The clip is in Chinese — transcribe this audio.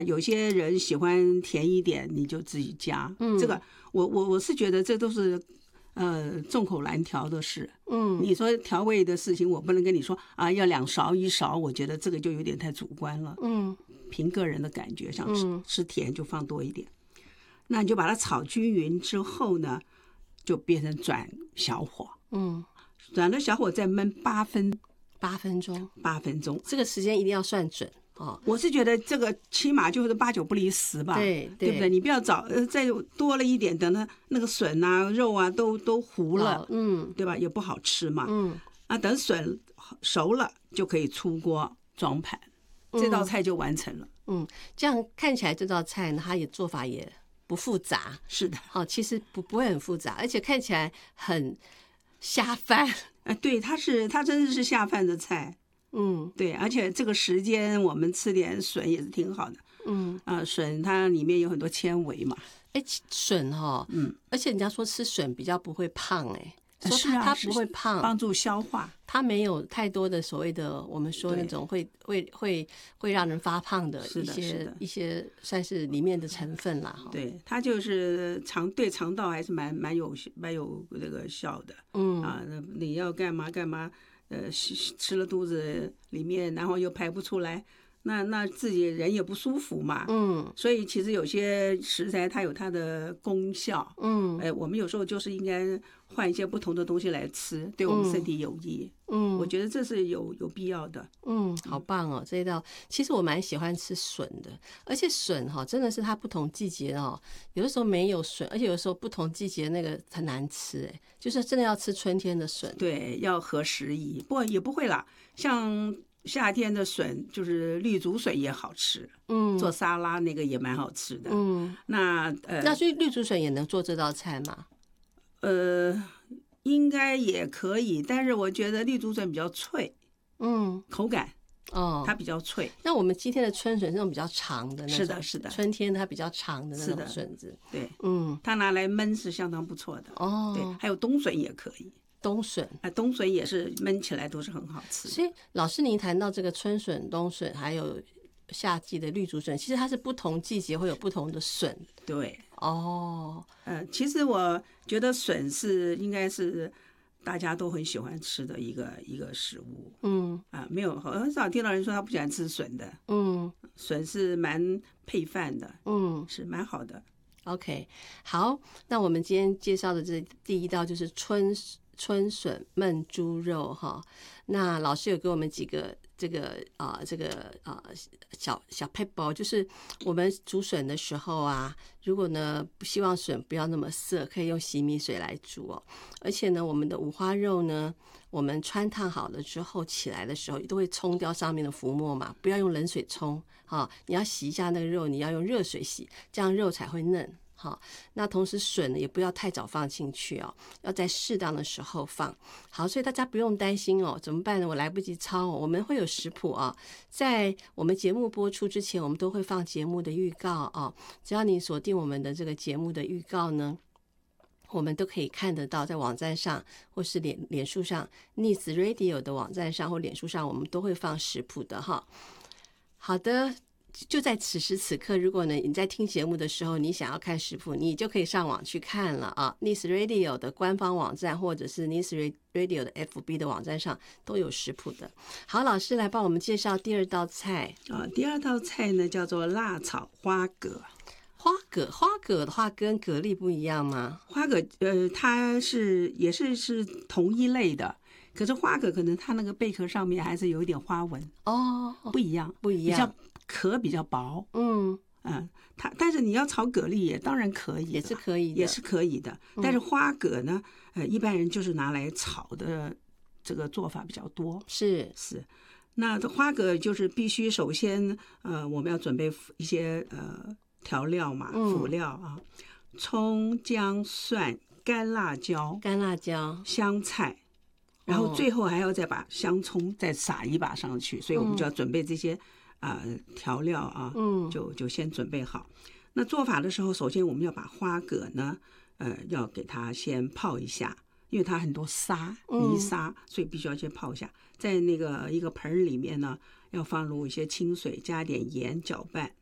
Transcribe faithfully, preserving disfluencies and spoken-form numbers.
有些人喜欢甜一点，你就自己加。嗯，这个我我我是觉得这都是呃众口难调的事。嗯，你说调味的事情，我不能跟你说啊要两勺一勺，我觉得这个就有点太主观了。嗯，凭个人的感觉，想吃、嗯、吃甜就放多一点。那你就把它炒均匀之后呢，就变成转小火。嗯，转了小火再焖八分八分钟， 八分钟， 这个时间一定要算准。哦， 我是觉得这个起码就是八九不离十吧， 对对, 对不对？你不要早呃再多了一点，等它那个笋啊肉啊都都糊了，嗯，对吧？也不好吃嘛，嗯，啊，等笋熟了就可以出锅装盘，这道菜就完成了。 嗯，这样看起来这道菜呢，它也做法也不复杂， 是的， 哦，其实不不会很复杂，而且看起来很下饭。 哎，对，它是它真的是下饭的菜。嗯，对，而且这个时间我们吃点笋也是挺好的。嗯，啊、呃，笋它里面有很多纤维嘛。 哎，笋哈，嗯，而且人家说吃笋比较不会胖、欸，哎，说它、 啊、 它不会胖， 帮助消化， 它没有太多的所谓的我们说那种会会会会让人发胖的一些一些算是里面的成分啦。 对，它就是肠对肠道还是蛮蛮有蛮有那个效的。嗯啊，你要干嘛干嘛。呃，吃了肚子里面，然后又排不出来，那那自己人也不舒服嘛。嗯，所以其实有些食材它有它的功效。嗯，哎，我们有时候就是应该换一些不同的东西来吃，对我们身体有益。嗯，我觉得这是有有必要的。 嗯，好棒哦！这一道其实我蛮喜欢吃笋的，而且笋哈真的是它不同季节哦，有的时候没有笋，而且有的时候不同季节那个很难吃哎，就是真的要吃春天的笋。 对，要合时宜，不也不会啦。像夏天的笋，就是绿竹笋也好吃，嗯，做沙拉那个也蛮好吃的。嗯，那呃， 那所以绿竹笋也能做这道菜吗？ 呃。应该也可以，但是我觉得绿竹笋比较脆，嗯，口感哦，它比较脆。 那我们今天的春笋是那种比较长的那种， 是的，是的， 春天它比较长的那种笋子， 对，嗯，它拿来焖是相当不错的哦。对，还有冬笋也可以， 冬笋啊，冬笋也是焖起来都是很好吃。 所以老师您谈到这个春笋、冬笋，还有夏季的绿竹笋，其实它是不同季节会有不同的笋。 对。 哦， 呃，其实我觉得笋是应该是大家都很喜欢吃的一个一个食物。嗯，啊，没有很少听到人说他不喜欢吃笋的。嗯，笋是蛮配饭的。嗯，是蛮好的。 OK， 好，那我们今天介绍的这第一道就是春春笋焖猪肉哈。那老师有给我们几个这个啊、呃、这个啊、呃、小小撇步，就是我们煮笋的时候啊，如果呢不希望笋不要那么涩，可以用洗米水来煮哦。而且呢，我们的五花肉呢，我们汆烫好了之后起来的时候，都会冲掉上面的浮沫嘛，不要用冷水冲啊，你要洗一下那个肉，你要用热水洗，这样肉才会嫩。好，那同时笋呢也不要太早放进去哦，要在适当的时候放。好，所以大家不用担心哦，怎么办呢？我来不及抄哦，我们会有食谱啊，在我们节目播出之前，我们都会放节目的预告啊。只要你锁定我们的这个节目的预告呢，我们都可以看得到，在网站上或是脸脸书上 Nice Radio 的网站上或脸书上，我们都会放食谱的哈。好的。就在此时此刻，如果呢你在听节目的时候，你想要看食谱，你就可以上网去看了啊。Nice Radio 的官方网站或者是 Nice Radio 的 F B 的网站上都有食谱的。好，老师来帮我们介绍第二道菜啊。第二道菜呢叫做辣炒花蛤。 花蛤，花蛤的话跟蛤蜊不一样吗？ 花蛤呃，它是也是是同一类的。可是花蛤可能它那个贝壳上面还是有一点花纹哦，不一样， 不一样， 比较壳比较薄，嗯嗯，它但是你要炒蛤蜊也当然可以， 也是可以的， 也是可以的。但是花蛤呢，呃，一般人就是拿来炒的，这个做法比较多， 是是。那这花蛤就是必须首先呃，我们要准备一些呃调料嘛，辅料啊，葱、姜、蒜、干辣椒、 干辣椒、 香菜。然后最后还要再把香葱再撒一把上去，所以我们就要准备这些啊、呃、调料啊，嗯，就就先准备好。那做法的时候，首先我们要把花蛤呢，呃，要给它先泡一下，因为它很多沙泥沙，所以必须要先泡一下。在那个一个盆里面呢，要放入一些清水，加点盐搅拌，